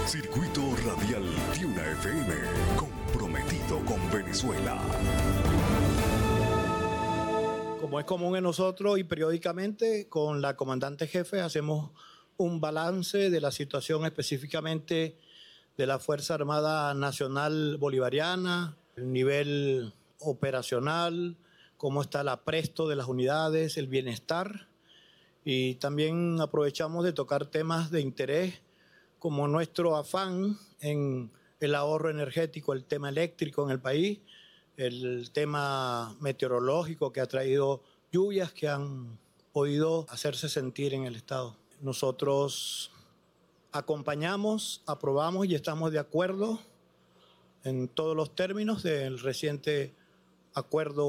Circuito Radial Tiuna FM, comprometido con Venezuela. Como es común en nosotros y periódicamente con la comandante jefe hacemos un balance de la situación específicamente de la Fuerza Armada Nacional Bolivariana, el nivel operacional, cómo está el apresto de las unidades, el bienestar, y también aprovechamos de tocar temas de interés como nuestro afán en el ahorro energético, el tema eléctrico en el país, el tema meteorológico que ha traído lluvias que han podido hacerse sentir en el estado. Nosotros acompañamos, aprobamos y estamos de acuerdo en todos los términos del reciente acuerdo